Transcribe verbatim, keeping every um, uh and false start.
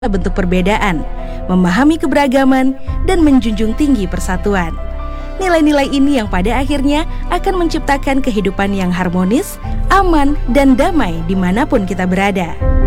bentuk perbedaan, memahami keberagaman, dan menjunjung tinggi persatuan. Nilai-nilai ini yang pada akhirnya akan menciptakan kehidupan yang harmonis, aman, dan damai dimanapun kita berada.